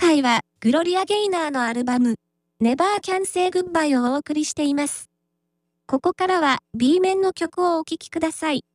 回は、グロリア・ゲイナーのアルバム、Never Can Say Goodbye をお送りしています。ここからは B 面の曲をお聴きください。